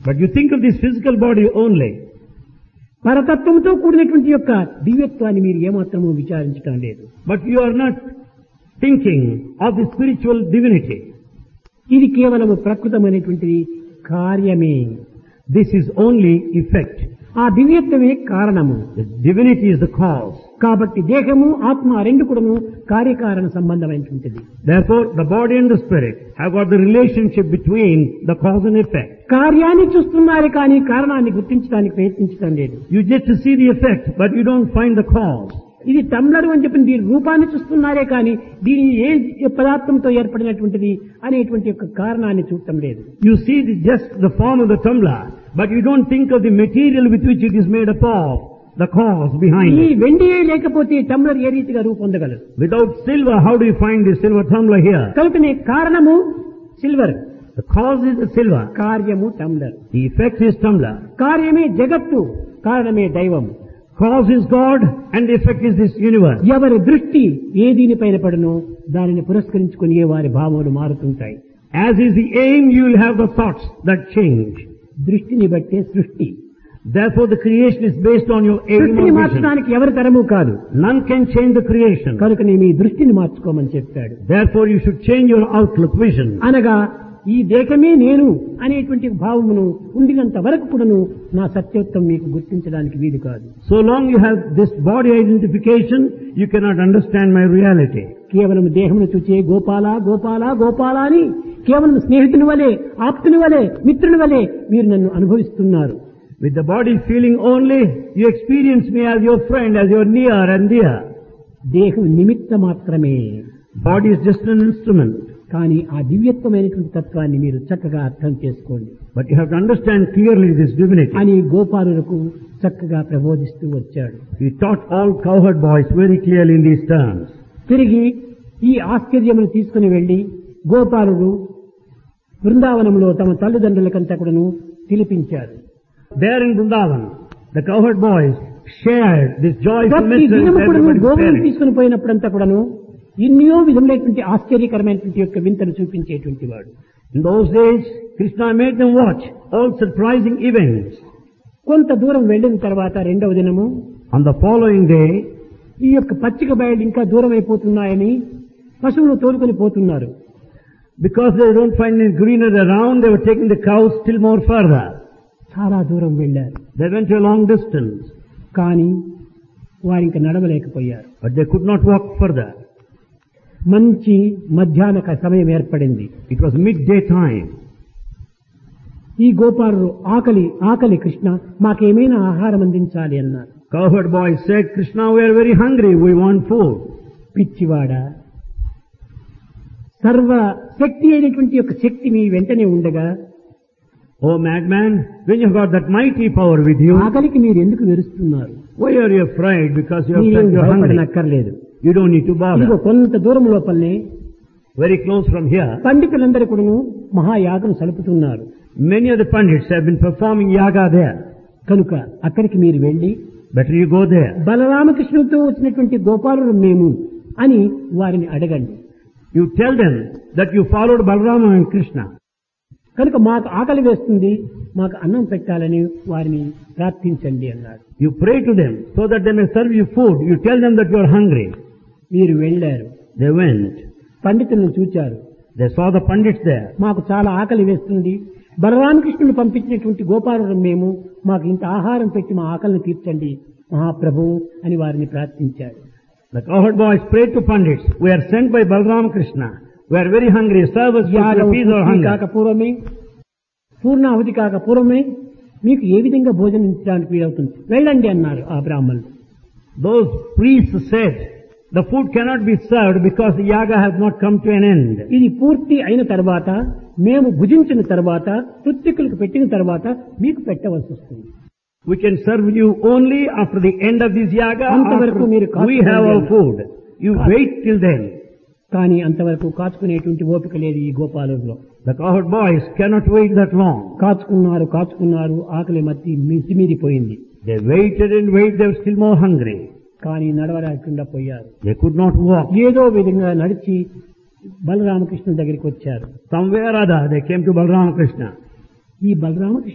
But you think of this physical body only. పరతత్వంతో కూడినటువంటి యొక్క దివ్యత్వాన్ని మీరు ఏమాత్రము విచారించడం లేదు. But you are not thinking of the spiritual divinity. ఇది కేవలము ప్రకృతమైనటువంటిది కార్యమే. This is only effect. ఆ దివ్యత్వమే కారణము. The divinity is the cause. కాబట్టి దేహము ఆత్మ రెండు కూడాను కార్యకారణ సంబంధమైనటువంటిది. Therefore, the body and the spirit have got the relationship between the cause and effect. కార్యాన్ని చూస్తున్నారు కానీ కారణాన్ని గుర్తించడానికి ప్రయత్నించడం లేదు. You just see the effect, but you don't find the cause. ఇది టంబ్లర్ అని చెప్పి దీని రూపాన్ని చూస్తున్నారే కానీ దీని ఏ పదార్థంతో ఏర్పడినటువంటిది అనేటువంటి యొక్క కారణాన్ని చూడటం లేదు. You see just the form of the tumbler, but you don't think of the material with which it is made up of, the cause behind ఈ it. వెండియే లేకపోతే టంబ్లర్ ఏ రీతిగా రూపొందగలదు? Without silver, how do you find the silver tumbler here? కనుకనే కారణము silver, The cause is the silver. కార్యము tumbler. The effect is tumbler. కార్యమే జగత్తు, కారణమే దైవం. Cause is God and the effect is this universe. ఎవరి దృష్టి ఏ దీనిపైన పడనో దానిని పురస్కరించుకుని వారి భావములు మారుతుంటాయి. As is the aim, you will have the thoughts that change. దృష్టిని బట్టే సృష్టి. Therefore, the creation is based on your aim దృష్టిని or vision. మార్చడానికి ఎవరి తరము కాదు. None can change the creation. కనుకనే మీ దృష్టిని మార్చుకోమని చెప్పాడు. Therefore, you should change your outlook, vision. అనగా ఈ దేహమే నేను అనేటువంటి భావమును ఉండినంత వరకు కూడాను నా సత్యత్వం మీకు గుర్తించడానికి వీలు కాదు. So long you have this body identification, you cannot understand my reality. కేవలం దేహమును చూచే గోపాల గోపాల గోపాల అని కేవలం స్నేహితుని వలె, ఆప్తుని వలె, మిత్రుని వలె మీరు నన్ను అనుభవిస్తున్నారు. With the body feeling only, you experience me as your friend, as your near and dear. దేహం నిమిత్త మాత్రమే. Body is just an instrument. కానీ ఆ దివ్యత్వమైనటువంటి తత్వాన్ని మీరు చక్కగా అర్థం చేసుకోండి But you have to understand clearly this divinity. అని గోపాలులకు చక్కగా ప్రబోధిస్తూ వచ్చాడు. He taught all cowherd boys very clearly in these terms. తిరిగి ఈ ఆశ్చర్యమును తీసుకుని వెళ్లి గోపాలుడు బృందావనంలో తమ తల్లిదండ్రులకంతా కూడాను పిలిపించారు. There in Vrindavan, the cowherd boys shared this joyful ప్రతి message దినము with కూడాను everybody's గోవులను parents. తీసుకుని పోయినప్పుడంతా కూడాను ఎన్నో విధములైనటువంటి ఆశ్చర్యకరమైనటువంటి యొక్క వింతను చూపించేటువంటి వాడు. In those days, Krishna made them watch all surprising events. కొంత దూరం వెళ్లిన తర్వాత రెండవ దినము On the following day, ఈ యొక్క పచ్చిక బయలు ఇంకా దూరం అయిపోతున్నాయని పశువులు తోలుకొని పోతున్నారు. because they don't find any greenery around, they were taking the cows still more further. చాలా దూరం వెళ్లారు. They went a long distance, కానీ వారు ఇంకా నడవలేకపోయారు. but they could not walk further. మంచి మధ్యాహ్న సమయం ఏర్పడింది. It was midday time. ఈ గోపాలుడు ఆకలి ఆకలి కృష్ణ మాకేమైనా ఆహారం అందించాలి అన్నారు. Cowherd boys said, Krishna, we are very hungry, we want food. పిచ్చివాడ, సర్వ శక్తి అయినటువంటి యొక్క శక్తి మీ వెంటనే ఉండగా Oh madman, when you have got that mighty power with you, ఆకలికి మీరు ఎందుకు వెరుస్తున్నారు? why are you afraid? Because you మీరు are hungry. భయపడనక్కర్లేదు. You don't need to ఇదిగో bother. కొంత దూరం లోపలనే Very close from here, పండితులందరూ కూడాను మహాయాగం సలుపుతున్నారు. many of the pandits have been performing yaga there. కనుక అక్కడికి మీరు వెళ్లి Better you go there. బలరామకృష్ణుడితో వచ్చినటువంటి గోపాలుడు మేము అని వారిని అడగండి. You tell them that you followed Balarama and Krishna. కనుక మాకు ఆకలి వేస్తుంది, మాకు అన్నం పెట్టాలని వారిని ప్రార్థించండి అన్నాడు. You pray to them so that they may serve you food. You tell them that you are hungry. వీరు వెళ్లారు. They went. పండితులను చూచారు. They saw the pandits there. మాకు చాలా ఆకలి వేస్తుంది, బలరామకృష్ణుడు పంపించినటువంటి గోపాలుడు మేము, మాకు ఇంత ఆహారం పెట్టి మా ఆకలిని తీర్చండి మహాప్రభు అని వారిని ప్రార్థించాడు. The cowherd boys prayed to pandits. We are sent by Balarama Krishna. We are very hungry. Serve us food to appease our hunger. కాకపూర్వమే పూర్ణాహుతి కాకపూర్వమే మీకు ఏ విధంగా భోజనం ఇచ్చడానికి వీలవుతుంది, వెళ్ళండి అన్నారు ఆ బ్రాహ్మణులు. Those priests said, the food cannot be served because the yaga has not come to an end. ఇది పూర్తి అయిన తర్వాత మేము భుజించిన తర్వాత కృత్తికులకు పెట్టిన తర్వాత మీకు పెట్టవలసి వస్తుంది. We can serve you only after the end of this yaga. అంతవరకు మీరు After we have our food. You wait till then. కానీ అంతవరకు కాచుకునేటువంటి ఓపిక లేదు ఈ గోపాలులో. The cowherd boys cannot wait that long. కాచుకున్నారు, ఆకలి మితిమీరిపోయింది. They waited and waited. They were still more hungry. కానీ నడవలేకుండా పోయారు. They could not walk. ఏదో విధంగా నడిచి బలరామకృష్ణ దగ్గరికి వచ్చారు. Somewhere or other they came to Balarama Krishna. ఈ బలరామకృష్ణ